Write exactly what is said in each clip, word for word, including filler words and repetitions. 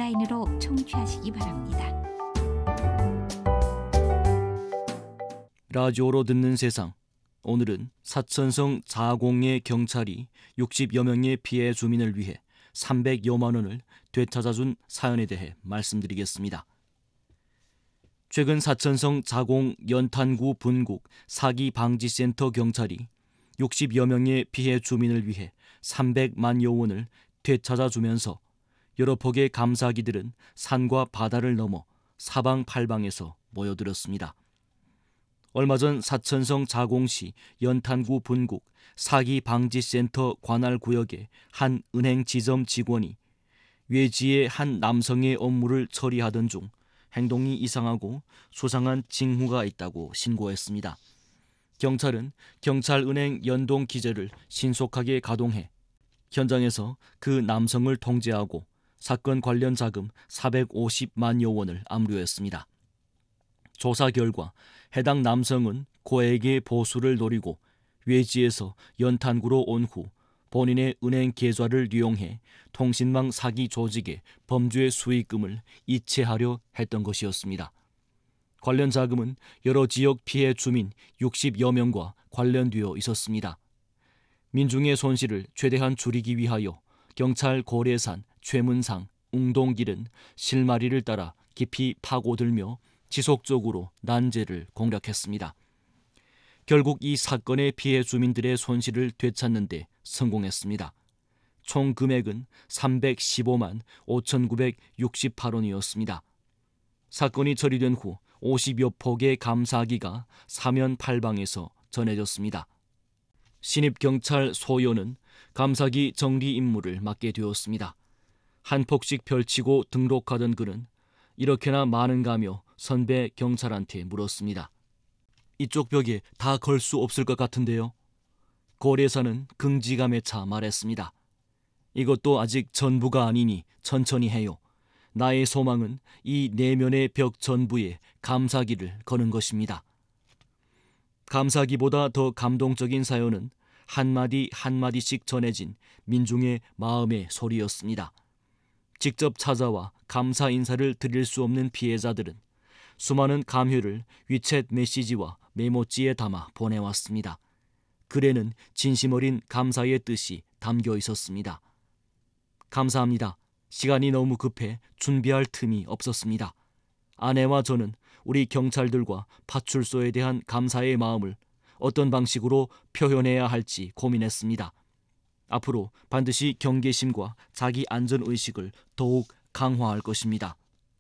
온라인으로 청취하시기 바랍니다. 라디오로 듣는 세상. 오늘은 사천성 자공의 경찰이 육십여 명의 피해 주민을 위해 삼백여만 원을 되찾아준 사연에 대해 말씀드리겠습니다. 최근 사천성 자공 연탄구 분국 사기방지센터 경찰이 육십여 명의 피해 주민을 위해 삼백만여 원을 되찾아주면서 여러 폭의 감사기들은 산과 바다를 넘어 사방팔방에서 모여들었습니다. 얼마 전 사천성 자공시 연탄구 분국 사기방지센터 관할구역의 한 은행 지점 직원이 외지의 한 남성의 업무를 처리하던 중 행동이 이상하고 수상한 징후가 있다고 신고했습니다. 경찰은 경찰은행 연동 기제를 신속하게 가동해 현장에서 그 남성을 통제하고 사건 관련 자금 사백오십만여 원을 압류했습니다. 조사 결과 해당 남성은 고액의 보수를 노리고 외지에서 연탄구로 온 후 본인의 은행 계좌를 이용해 통신망 사기 조직의 범죄 수익금을 이체하려 했던 것이었습니다. 관련 자금은 여러 지역 피해 주민 육십여 명과 관련되어 있었습니다. 민중의 손실을 최대한 줄이기 위하여 경찰 고래산, 최문상, 웅동길은 실마리를 따라 깊이 파고들며 지속적으로 난제를 공략했습니다. 결국 이 사건의 피해 주민들의 손실을 되찾는 데 성공했습니다. 총 금액은 삼백십오만 오천구백육십팔 원이었습니다. 사건이 처리된 후 오십여 폭의 감사기가 사면팔방에서 전해졌습니다. 신입경찰 소요는 감사기 정리 임무를 맡게 되었습니다. 한 폭씩 펼치고 등록하던 그는 이렇게나 많은가며 선배 경찰한테 물었습니다. 이쪽 벽에 다 걸 수 없을 것 같은데요. 고래사는 긍지감에 차 말했습니다. 이것도 아직 전부가 아니니 천천히 해요. 나의 소망은 이 내면의 벽 전부에 감사기를 거는 것입니다. 감사기보다 더 감동적인 사연은 한마디 한마디씩 전해진 민중의 마음의 소리였습니다. 직접 찾아와 감사 인사를 드릴 수 없는 피해자들은 수많은 감회를 위챗 메시지와 메모지에 담아 보내왔습니다. 글에는 진심 어린 감사의 뜻이 담겨 있었습니다. 감사합니다. 시간이 너무 급해 준비할 틈이 없었습니다. 아내와 저는 우리 경찰들과 파출소에 대한 감사의 마음을 어떤 방식으로 표현해야 할지 고민했습니다. 앞으로 반드시 경계심과 자기 안전의식을 더욱 강화할 것입니다.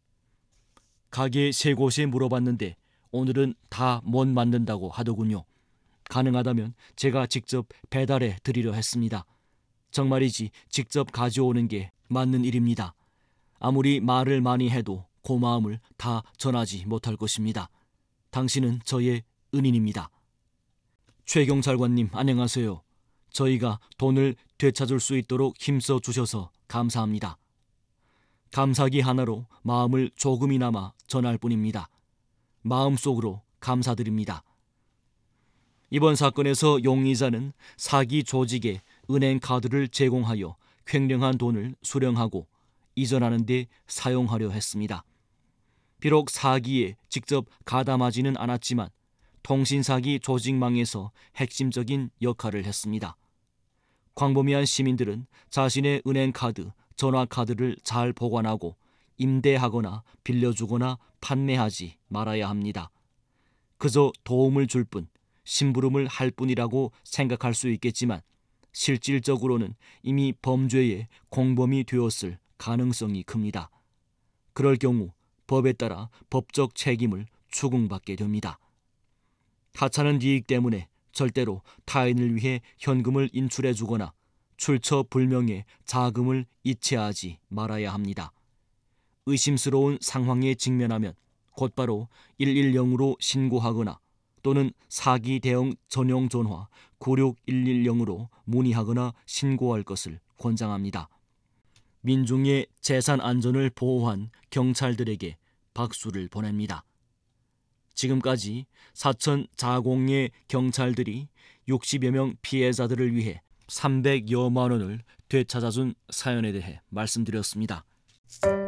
가게 세 곳에 물어봤는데 오늘은 다 못 만든다고 하더군요. 가능하다면 제가 직접 배달해 드리려 했습니다. 정말이지 직접 가져오는 게 맞는 일입니다. 아무리 말을 많이 해도 고마움을 다 전하지 못할 것입니다. 당신은 저의 은인입니다. 최 경찰관님 안녕하세요. 저희가 돈을 되찾을 수 있도록 힘써 주셔서 감사합니다. 감사기 하나로 마음을 조금이나마 전할 뿐입니다. 마음속으로 감사드립니다. 이번 사건에서 용의자는 사기 조직에 은행 카드를 제공하여 횡령한 돈을 수령하고 이전하는 데 사용하려 했습니다. 비록 사기에 직접 가담하지는 않았지만 통신사기 조직망에서 핵심적인 역할을 했습니다. 광범위한 시민들은 자신의 은행카드, 전화카드를 잘 보관하고 임대하거나 빌려주거나 판매하지 말아야 합니다. 그저 도움을 줄 뿐, 심부름을 할 뿐이라고 생각할 수 있겠지만 실질적으로는 이미 범죄의 공범이 되었을 가능성이 큽니다. 그럴 경우 법에 따라 법적 책임을 추궁받게 됩니다. 하찮은 이익 때문에 절대로 타인을 위해 현금을 인출해주거나 출처 불명의 자금을 이체하지 말아야 합니다. 의심스러운 상황에 직면하면 곧바로 일일영으로 신고하거나 또는 사기 대응 전용 전화 구육일일영으로 문의하거나 신고할 것을 권장합니다. 민중의 재산 안전을 보호한 경찰들에게 박수를 보냅니다. 지금까지 사천 자공의 경찰들이 육십여 명 피해자들을 위해 삼백여만 원을 되찾아준 사연에 대해 말씀드렸습니다.